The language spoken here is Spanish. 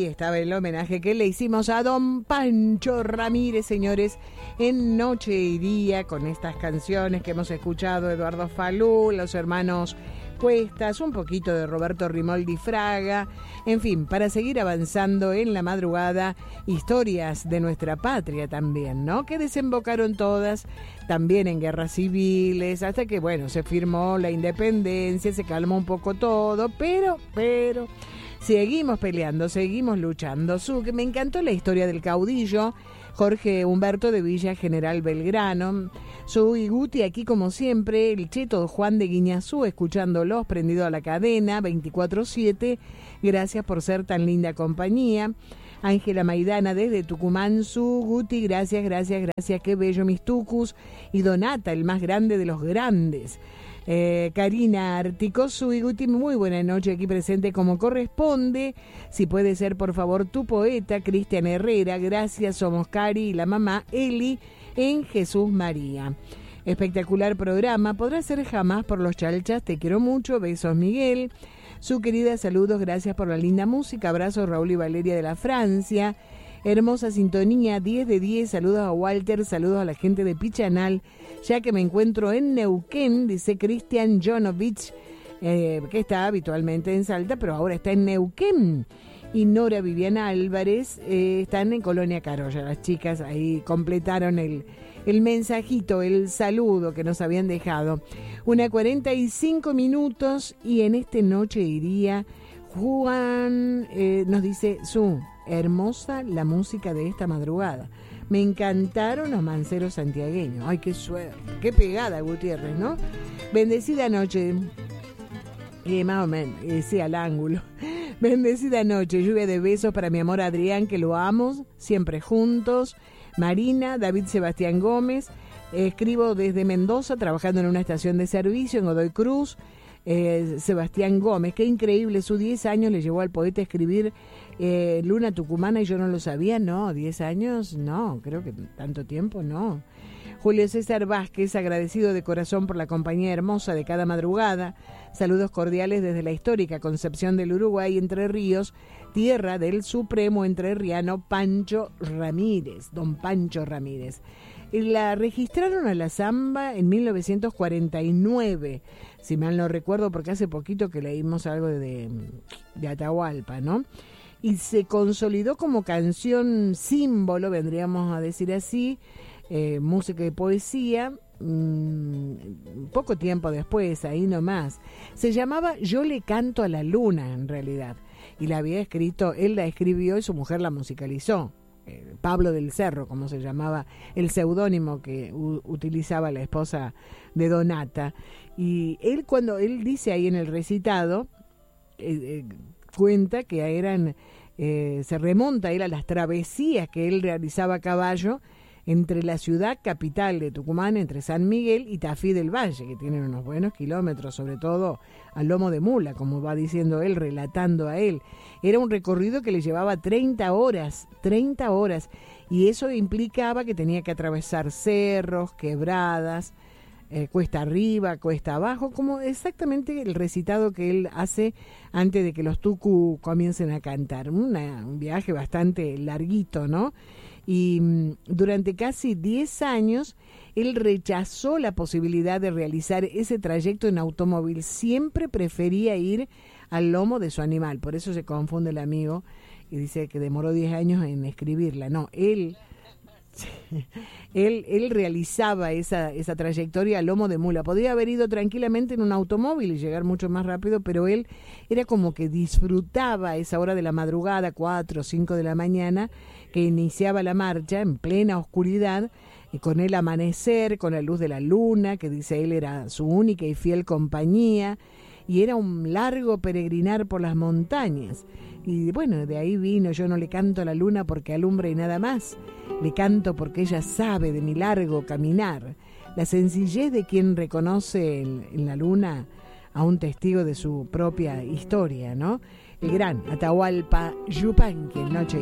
estaba el homenaje que le hicimos a don Pancho Ramírez, señores, en Noche y Día, con estas canciones que hemos escuchado, Eduardo Falú, los hermanos Cuestas, un poquito de Roberto Rimoldi Fraga, en fin, para seguir avanzando en la madrugada, historias de nuestra patria también, ¿no? Que desembocaron todas también en guerras civiles, hasta que, bueno, se firmó la independencia, se calmó un poco todo, pero seguimos peleando, seguimos luchando. Me encantó la historia del caudillo Jorge Humberto de Villa General Belgrano. Soy Guti, aquí como siempre, el cheto Juan de Guiñazú, escuchándolos, prendido a la cadena, 24/7. Gracias por ser tan linda compañía. Ángela Maidana desde Tucumán, su Guti, gracias, qué bello mis tucus. Y Donata, el más grande de los grandes. Karina Articosu y Guti, muy buena noche, aquí presente como corresponde. Si puede ser, por favor, tu poeta, Cristian Herrera, gracias, somos Cari y la mamá Eli en Jesús María. Espectacular programa, podrá ser jamás por los chalchas, te quiero mucho, besos Miguel. Su querida, saludos, gracias por la linda música, abrazos Raúl y Valeria de la Francia. Hermosa sintonía, 10 de 10, saludos a Walter, saludos a la gente de Pichanal, ya que me encuentro en Neuquén, dice Cristian Jonovich, que está habitualmente en Salta, pero ahora está en Neuquén. Y Nora Viviana Álvarez están en Colonia Carolla, las chicas ahí completaron el mensajito, el saludo que nos habían dejado. 1:45 y en esta noche y día, Juan nos dice, hermosa la música de esta madrugada. Me encantaron los manceros santiagueños. Ay, qué suerte, qué pegada, Gutiérrez, ¿no? Bendecida noche. Más o menos, sí, al ángulo. Bendecida noche, lluvia de besos para mi amor Adrián, que lo amo, siempre juntos. Marina, David Sebastián Gómez. Escribo desde Mendoza, trabajando en una estación de servicio en Godoy Cruz. Sebastián Gómez, qué increíble, sus 10 años le llevó al poeta a escribir Luna Tucumana y yo no lo sabía, no, 10 años, no, creo que tanto tiempo, no. Julio César Vázquez, agradecido de corazón por la compañía hermosa de cada madrugada. Saludos cordiales desde la histórica Concepción del Uruguay, Entre Ríos, tierra del supremo entrerriano Pancho Ramírez, don Pancho Ramírez. La registraron a la samba en 1949, si mal no recuerdo, porque hace poquito que leímos algo de Atahualpa, ¿no? Y se consolidó como canción símbolo, vendríamos a decir así, música y poesía, poco tiempo después, ahí nomás. Se llamaba Yo le canto a la luna, en realidad, y la había escrito, él la escribió y su mujer la musicalizó. Pablo del Cerro, como se llamaba el seudónimo que utilizaba la esposa de Donata. Y él, cuando él dice ahí en el recitado, cuenta que se remonta él a las travesías que él realizaba a caballo entre la ciudad capital de Tucumán, entre San Miguel y Tafí del Valle, que tienen unos buenos kilómetros, sobre todo al lomo de mula, como va diciendo él, relatando a él. Era un recorrido que le llevaba 30 horas, y eso implicaba que tenía que atravesar cerros, quebradas, cuesta arriba, cuesta abajo, como exactamente el recitado que él hace antes de que los tucu comiencen a cantar. Un viaje bastante larguito, ¿no? Y durante casi 10 años él rechazó la posibilidad de realizar ese trayecto en automóvil. Siempre prefería ir al lomo de su animal. Por eso se confunde el amigo y dice que demoró 10 años en escribirla. No, él realizaba esa trayectoria al lomo de mula. Podría haber ido tranquilamente en un automóvil y llegar mucho más rápido, pero él era como que disfrutaba esa hora de la madrugada, 4 o 5 de la mañana, que iniciaba la marcha en plena oscuridad, y con el amanecer, con la luz de la luna, que dice él era su única y fiel compañía, y era un largo peregrinar por las montañas. Y bueno, de ahí vino, yo no le canto a la luna porque alumbra y nada más, le canto porque ella sabe de mi largo caminar. La sencillez de quien reconoce en la luna a un testigo de su propia historia, ¿no? El gran Atahualpa Yupanqui, Noche